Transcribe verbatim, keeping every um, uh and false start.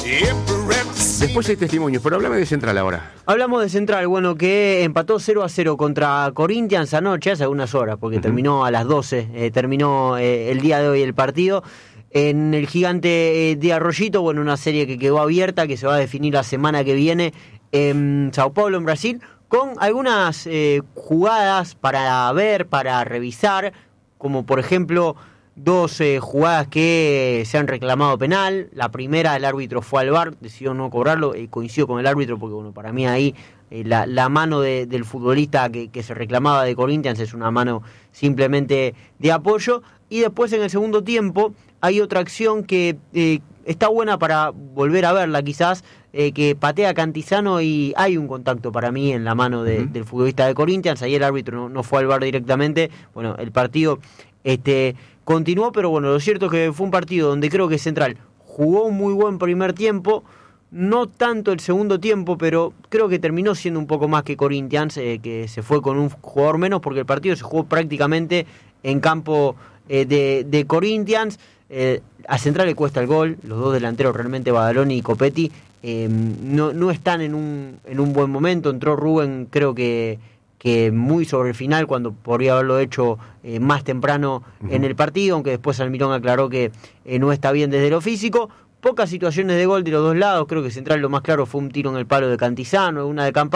Después hay testimonios, pero háblame de Central ahora. Hablamos de Central, bueno, que empató cero a cero contra Corinthians anoche, hace algunas horas, porque uh-huh. terminó a las doce, eh, terminó eh, el día de hoy el partido. En el Gigante eh, de Arroyito, bueno, una serie que quedó abierta, que se va a definir la semana que viene en Sao Paulo, en Brasil, con algunas eh, jugadas para ver, para revisar, como por ejemplo dos eh, jugadas que se han reclamado penal. La primera, el árbitro fue al V A R, decidió no cobrarlo, eh, coincidió con el árbitro porque bueno, para mí ahí eh, la, la mano de, del futbolista que, que se reclamaba de Corinthians es una mano simplemente de apoyo. Y después en el segundo tiempo hay otra acción que eh, está buena para volver a verla quizás, eh, que patea Cantizano y hay un contacto para mí en la mano de, uh-huh. del futbolista de Corinthians. Ahí el árbitro no, no fue al V A R directamente. Bueno, el partido este continuó, pero bueno, lo cierto es que fue un partido donde creo que Central jugó un muy buen primer tiempo, no tanto el segundo tiempo, pero creo que terminó siendo un poco más que Corinthians, eh, que se fue con un jugador menos, porque el partido se jugó prácticamente en campo eh, de, de Corinthians. Eh, a Central le cuesta el gol, los dos delanteros realmente, Badaloni y Copetti, eh, no, no están en un, en un buen momento. Entró Rubén, creo que que muy sobre el final, cuando podría haberlo hecho eh, más temprano uh-huh. en el partido, aunque después Almirón aclaró que eh, no está bien desde lo físico. Pocas situaciones de gol de los dos lados, creo que Central lo más claro fue un tiro en el palo de Cantizano, una de Campana.